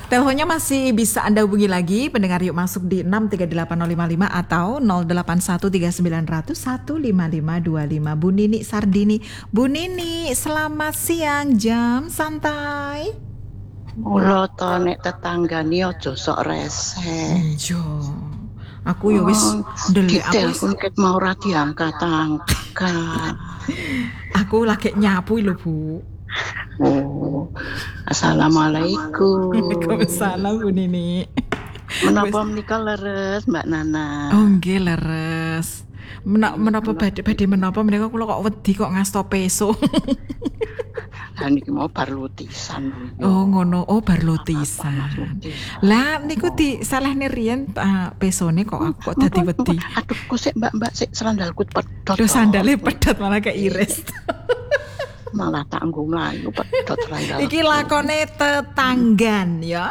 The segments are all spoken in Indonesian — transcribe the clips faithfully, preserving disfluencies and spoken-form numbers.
Teleponnya masih bisa Anda hubungi lagi. Pendengar yuk masuk di enam tiga delapan nol lima lima atau nol delapan satu tiga sembilan nol nol satu lima lima dua lima. Bu Nini Sardini. Bu Nini, selamat siang, jam santai. Mula to nek tetanggane aja sok rese. Iya. Aku ya wis ndelik aku telepon ket mau ora diangkat-angkat. Aku lagi nyapu lho, Bu. Oh. Assalamualaikum. Waalaikumsalam Bu Nini. Menapa menika leres Mbak Nana? Oh nggih leres. Menak menapa badhe badhe menapa menika kula kok wedi kok ngasto peso. Lah niki mau bar lutisan. Oh ngono, oh bar lutisan. Lah niku di salahne riyen uh, pesone kok aku kok dadi wedi. Aduh kok sik Mbak-mbak sik sandalku pedhot. Lho sandale pedhot malah keiris. Malah tak nggo mlayu pedhot sandal. Iki lakone tetanggan ya.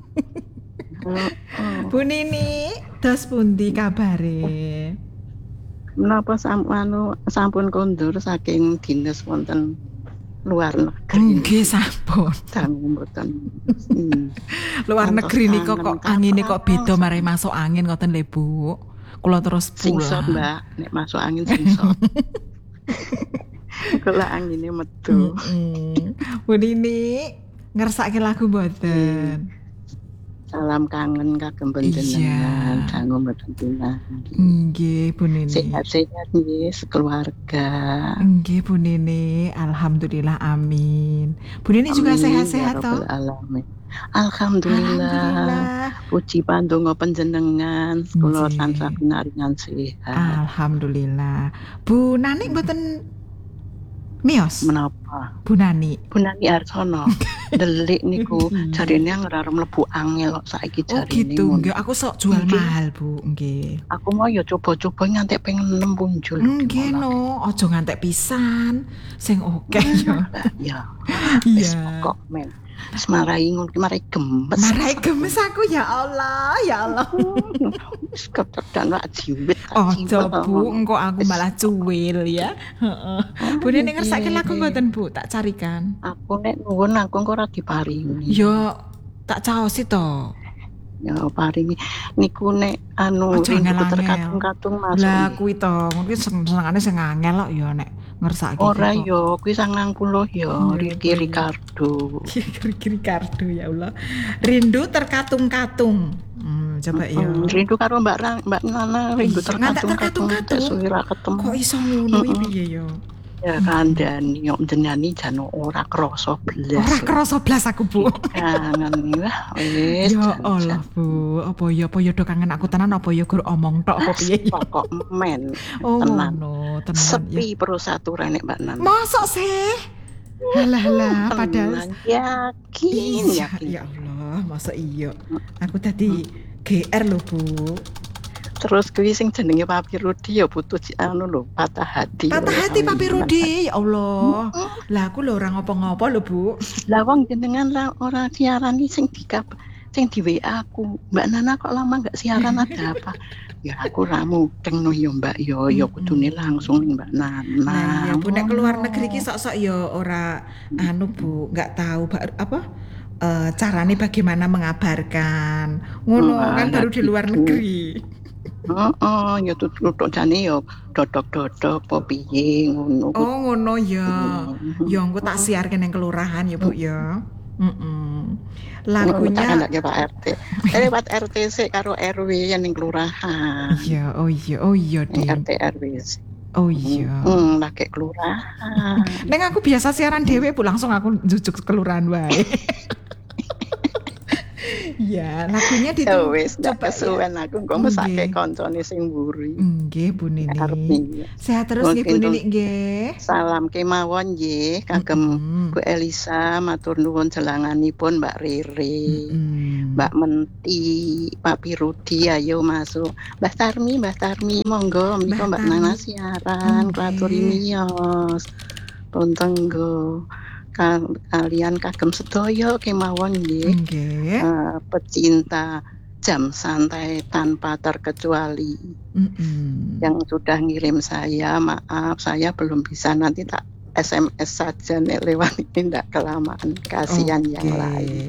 Bu Nini, dos pundi kabare? Menapa sampun sampun kondur saking dinas wonten luar negeri? Nggih sampun. Dangu mboten. Luar negeri nika kok angine kok beda mare masuk angin ngoten lho Bu. Kula terus pulang. Singsot Mbak, nek masuk angin singsot. Kula angine metu. Bu Nini, ngersake lagu mboten? Salam kangen kagem panjenengan, dangu mboten tinah. Nggih, Bu Nini. Sehat-sehat nggih sekeluarga. Nggih, Bu Nini. Alhamdulillah, amin. Bu Nini juga sehat-sehat toh? Alamin. Alhamdulillah. Alhamdulillah. Puji pandonga panjenengan, kula tansah pinaringan sehat. Alhamdulillah. Bu Nani mboten mios? Menapa? Bu Nani. Bu Nani Arsono. Delik niku jarine ngerar mlebu angel kok saiki jarine. Oh gitu, nggih aku sok jual nggih. Mahal, Bu, nggih. Aku mau ya coba-coba ngantek pengen enam punjul. Nggih no, aja ngantek pisan. Sing oke ya. Ya. Wis pokok men. Wis marai ngono ki marai gemes. Marai gemes aku ya Allah, ya Allah. Wis ketedan wak jiwit. Aja Bu, engko aku malah cuwil ya. Heeh. Bu Nini ngersake lagu mboten Bu, tak carikan. Aku nek nuwun aku engko ora diparingi. Yo tak caosi to. Ya paringi niku nek anu rindu terkatung-katung masuk. Lah kuwi to, kuwi senengane sing angel kok ya nek ngersake. Ora yo, kuwi sangang puluh yo, Ricky Ricardo. Ricky Ricardo ya Allah. Rindu terkatung-katung. Hmm, coba ya. Hmm, rindu karo Mbak Rang, Mbak Nana rindu terkatung-katung. Suwira ketemu. Kok iso ngono iki piye yo? Ya kandhani yo jenengan jan ora krasa blas. Ora krasa blas aku, Bu. Kangen lah wis. Ya Allah, Bu. Apa ya apa ya do kangen aku tenan apa ya gur omong tok apa piye? Pokok men. Oh, ngono, tenan. Sepi perusaturane nek Mbak Nana. Mosok sih? Halah-halah padahal yakin yakin. Ya Allah, masa iya. Aku tadi G R lho, Bu. Terus kuwi sing jenenge Papi Rudi ya butuh anu lho, patah hati. Patah hati Papi Rudi, ya Allah. Lah aku lho ora ngopo-ngopo lho, Bu. Lah wong jenengan lah ora siaran iki sing dikap sing di W A aku. Mbak Nana kok lama enggak siaran ada apa? Ya aku ra mudeng no ya Mbak yo ya kudune langsung ning Mbak Nana. Nah, ya Bu nek keluar negeri ki sok-sok ya ora anu Bu, enggak tahu apa uh, carane bagaimana mengabarkan. Ngono oh, kan baru di luar negeri. Heeh, oh, ya tutuk jane yo dodok-dodok apa piye ngono. Oh, ngono ya. Ya engko tak siarke ning kelurahan ya, Bu ya. Heeh. Lagunya tak Pak R T. Eh lewat R T sik karo R W ning kelurahan. Iya, oh iya, oh iya, Ding. R T R W. Oh iya. Hmm, lagi kelurahan. Neng aku biasa siaran dhewe, Bu, langsung aku njujuk kelurahan wae. Ya, lagunya ditunggu. Wis coba kesuwen aku engko mesake kancane sing mburi. Nggih, Bu Nini. Sehat terus nggih Bu Nini nggih. Salam kemawon nggih kagem mm-hmm. Bu Elisa, matur nuwun jelanganipun Mbak Rere. Mm-hmm. Mbak Menti, Papi Rudi ayo masuk. Mbah Tarmi, Mbah Tarmi monggo menika Mbak Nana siaran klaturi miyos. Pontenggo. Kalian kagem sedaya kemawon nggih. Nggih. Uh, pecinta jam santai tanpa terkecuali. Mm-hmm. Yang sudah ngirim saya, maaf saya belum bisa, nanti tak S M S saja nih lewat ini, tidak kelamaan, kasihan okay. Yang lain.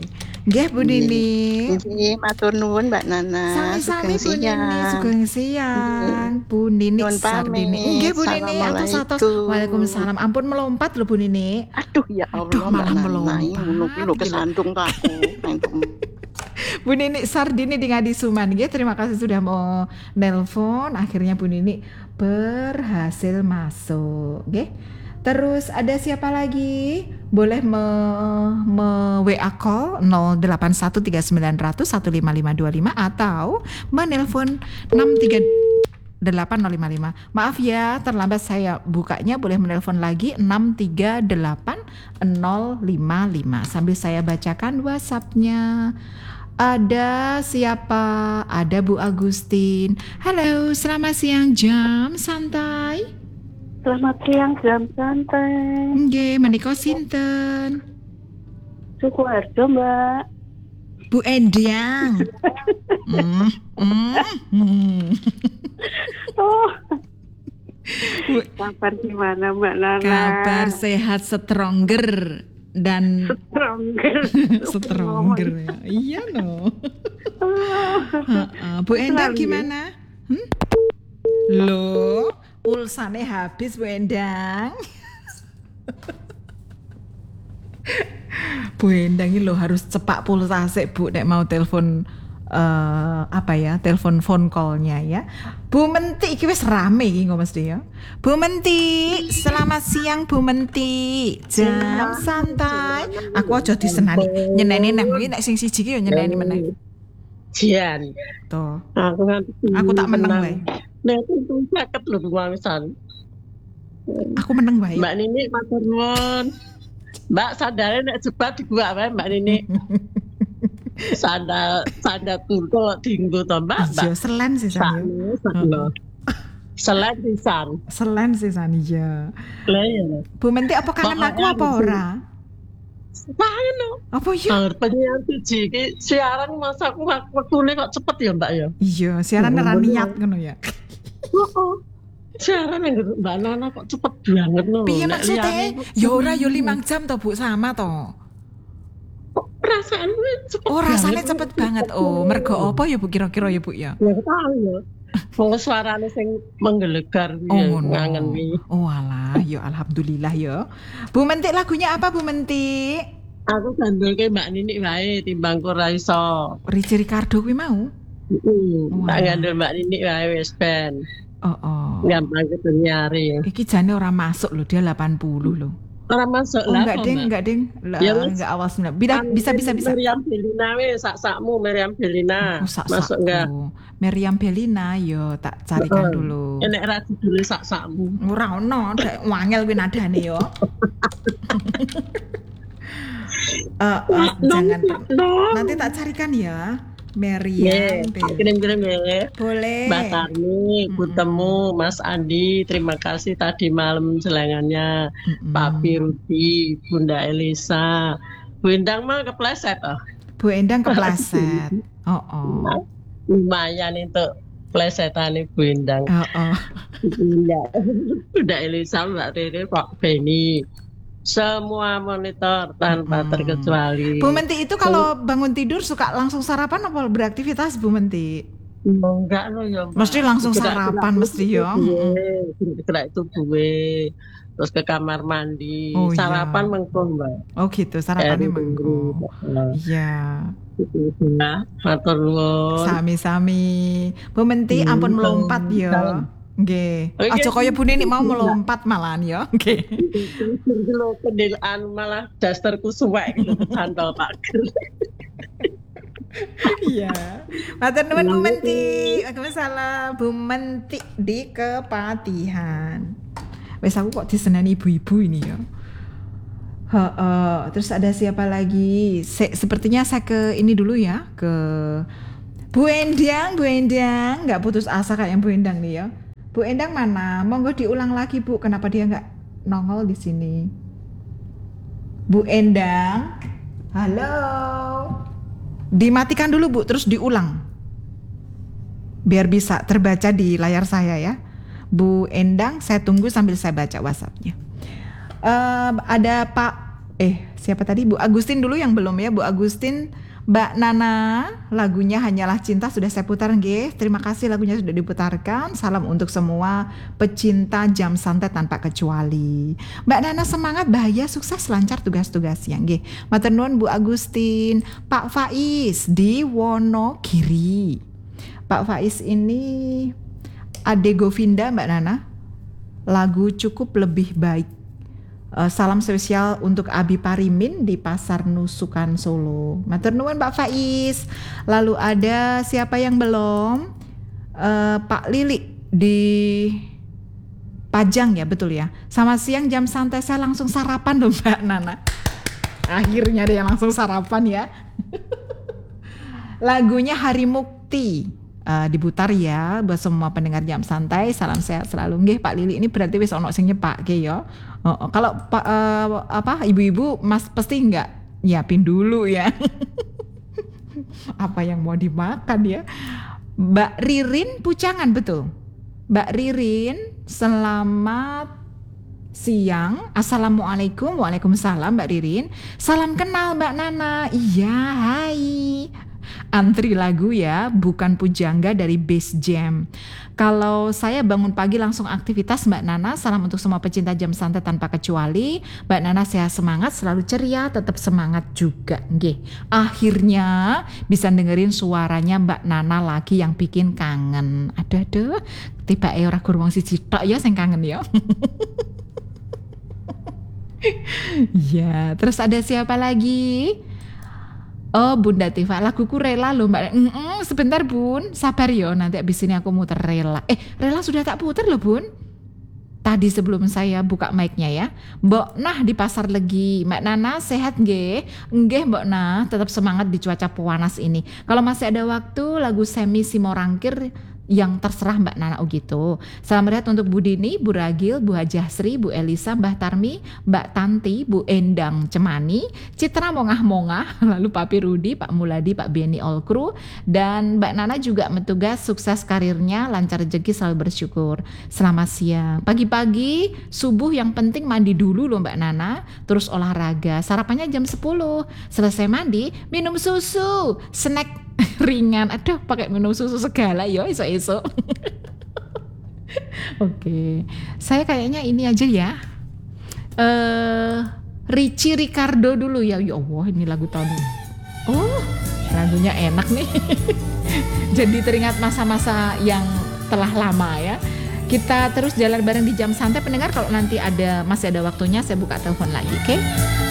Nggih Bu Nini. Nggih, matur nuwun Mbak Nana. Sami-sami Bu Sugeng Nini, siang. sugeng siang. Bu Nini Nuwun Sardini. pamit. Nggih Bu Nini, atus atus. Assalamualaikum. Waalaikumsalam. Ampun melompat lho Bu Nini. Aduh ya Aduh, Allah Mbak malah Nana, melompat. ini ngono ki lho Gila. kesandung ta aku. Bu Nini Sardini di Ngadisuman. Nggih, terima kasih sudah mau nelpon. Akhirnya Bu Nini berhasil masuk. Nggih. Terus ada siapa lagi? Boleh me, me W A call nol delapan satu tiga sembilan nol nol satu lima lima dua lima atau menelpon enam tiga delapan nol lima lima. Maaf ya, terlambat saya bukanya. Boleh menelpon lagi enam tiga delapan nol lima lima sambil saya bacakan WhatsApp-nya. Ada siapa? Ada Bu Agustin. Halo, selamat siang jam santai. Selamat siang jam santai. Nggih, menika sinten? Sukoharjo, Mbak. Bu Endiang. mm, mm, mm. Oh, Bu, kabar gimana Mbak Nana? kabar sehat stronger dan Stronger. stronger ya. Iya no. Ha-ha. Bu Endang gimana? Hmm? Loh, pulsane habis Bu Endang. Bu Endang ini lo harus cepak pulsa sik Bu nek mau telepon eh, apa ya, telepon phone call-nya ya. Bu Menti iki wis rame iki kok mesti ya. Bu Menti, selamat siang Bu Menti. Jam santai. Aku aja disenani nyeneni nang iki nek sing siji ki yo nyeneni meneh. Jian, Tuh. aku nganti Aku tak meneng wae. Nek itu sakit lho wamisan. Aku meneng wae. Mbak Nini matur nuwun. Mbak sandale nek jebat digua wae Mbak Nini. Sandal sandal tuntul dienggo to Mbak. Iya, selen sih san. Sakno. Selain pisan. Selen sih san iya. Lah ya. Bu Menti apa kangen aku apa ora? Mana? Apa ya? Ah, penyiar siji iki siaran masa aku wektune kok cepet ya Mbak ya. Iya, siaran Oh, ora bener. niat ngono ya. Heeh. Siaran yang Mbak Nana kok cepet banget lho. Piye Nek maksudnya? liyane kok- Ya ora yo limang jam to Bu, sama to. Kok perasaan gue cepet Oh, rasanya banget. cepet banget. Oh, mergo apa ya Bu kira-kira ya Bu ya? Ya tahu ya. Wong suarane sing menggelegar Oh, ya ngono. ngangen wi. Oh, alah, ya alhamdulillah ya. Bu Menti lagunya apa Bu Menti? Aku gandolke Mbak Nini wae timbang ora iso. Richie Ricardo kuwi mau. Heeh. Wah. Tak gandol Mbak Nini wae wis ben. Oh, oh. Gampang kenyari. Iki jane ora masuk loh, dia delapan puluh loh. Ora masuk Oh, lah. enggak kok, ding, Mbak. enggak ding. Lah, Ya, wes. enggak awas enggak. Bisa bisa bisa bisa. Meriam Belina wis sak-sakmu Meriam Belina. Oh, sak-sakku. Masuk enggak? Meriam Belina yo tak carikan Heeh. dulu. Enek ra judule sak-sakmu. Ora ono, dek wangel kuwi nadane yo. Eh, eh, jangan nanti tak carikan ya. Meriam Nggih, Belina. kirim-kirim ya. Boleh. Mbak Tarni, Butemu, Mas Andi, terima kasih tadi malam selangannya. Mm-mm. Papi Rudi, Bunda Elisa, Bu Endang mah kepleset oh. Bu Endang kepleset. Oh, oh. Lumayan itu plesetan Bu Endang. Oh, oh. Bunda, Bunda Elisa, Mbak Riri, Pak Beni, semua monitor tanpa Mm-mm. terkecuali. Bu Menti itu kalau bangun tidur suka langsung sarapan apa beraktivitas Bu Menti? Enggak loh ya. Mbak. Mesti langsung Gerak-gerak sarapan itu mesti ya. gue, gerak itu gue, terus ke kamar mandi, Oh, iya. sarapan mengkon Mbak. Oh gitu, sarapannya Eh, mengko. Nah, Iya, itu ya, matur nuwun. sami-sami. Bu Menti Hmm, ampun melompat ya. salam. Nggih. Oke. Aja kaya Bu Nini mau melompat malahan ya. Nggih. Kalau kendelaan malah dasterku suwek gitu sandal pager. Iya. Matur nuwun Bu Menti. Waalaikumsalam Bu Menti di Kepatihan. Wes aku kok diseneni ibu-ibu ini ya. Heeh, terus ada siapa lagi? Se- sepertinya saya ke ini dulu ya, ke Bu Endang, Bu Endang, nggak putus asa kayak yang Bu Endang nih ya. Bu Endang mana? Monggo diulang lagi Bu, kenapa dia nggak nongol di sini? Bu Endang, halo. Dimatikan dulu Bu, terus diulang. Biar bisa terbaca di layar saya ya. Bu Endang, saya tunggu sambil saya baca WhatsApp-nya. Eh, ada Pak, eh siapa tadi? Bu Agustin dulu yang belum ya. Bu Agustin Mbak Nana, lagunya Hanyalah Cinta sudah saya putar nggih. Terima kasih lagunya sudah diputarkan. Salam untuk semua pecinta jam santai tanpa kecuali. Mbak Nana semangat, bahagia, sukses, lancar tugas-tugasnya nggih. Matur nuwun Bu Agustin. Pak Faiz di Wonogiri. Pak Faiz ini Ade Govinda Mbak Nana. Lagu Cukup Lebih Baik. Uh, salam spesial untuk Abi Parimin di Pasar Nusukan Solo. Matur nuwun Pak Faiz. Lalu ada siapa yang belum? Uh, Pak Lili di Pajang ya, betul ya. Selamat siang, jam santai saya langsung sarapan loh Mbak Nana. Akhirnya ada yang langsung sarapan ya. Lagunya Hari Mukti. Uh, diputar ya buat semua pendengar jam santai. Salam sehat selalu nggih Pak Lili. Ini berarti wis ono sing nyepake ya. Uh, kalau Pak uh, apa ibu-ibu Mas pasti enggak nyiapin dulu ya. Apa yang mau dimakan ya. Mbak Ririn Pucangan, betul. Mbak Ririn, selamat siang. Assalamualaikum. Waalaikumsalam Mbak Ririn. Salam kenal Mbak Nana. Iya, hai. Antri lagu ya, bukan pujangga dari Base Jam. Kalau saya bangun pagi langsung aktivitas Mbak Nana. Salam untuk semua pecinta jam santai tanpa kecuali. Mbak Nana sehat semangat, selalu ceria, tetap semangat juga nggih. Akhirnya bisa dengerin suaranya Mbak Nana lagi yang bikin kangen. Aduh aduh, tiba e ora gur wong siji tok ya sing kangen ya. Ya, terus ada siapa lagi? Oh Bunda Tifa, laguku Rela loh Mbak. Mm-mm, sebentar Bun, sabar yo, nanti abis ini aku muter Rela. Eh Rela sudah tak puter loh Bun. Tadi sebelum saya buka mic-nya ya. Mbok Nah di Pasar Legi. Mbak Nana sehat nggih? Nggih Mbok Nah, tetap semangat di cuaca panas ini. Kalau masih ada waktu, lagu Semi Simorangkir yang terserah Mbak Nana, oh gitu. Salam rehat untuk Bu Dini, Bu Ragil, Bu Hajasri, Bu Elisa, Mbah Tarmi, Mbak Tanti, Bu Endang Cemani, Citra Mongah-Mongah, lalu Pak Pirudi, Pak Muladi, Pak Beni All Crew, dan Mbak Nana juga bertugas sukses karirnya, lancar rezeki, selalu bersyukur. Selamat siang. Pagi-pagi subuh yang penting mandi dulu loh Mbak Nana, terus olahraga. Sarapannya jam sepuluh. Selesai mandi, minum susu, snack ringan. Aduh, pakai minum susu segala yo iso-iso. Oke, saya kayaknya ini aja ya. Eh, uh, Richie Ricardo dulu ya. Ya Allah, ini lagu tahun ini. Oh, lagunya enak nih. Jadi teringat masa-masa yang telah lama ya. Kita terus jalan bareng di jam santai pendengar. Kalau nanti ada masih ada waktunya, saya buka telepon lagi, oke? Okay?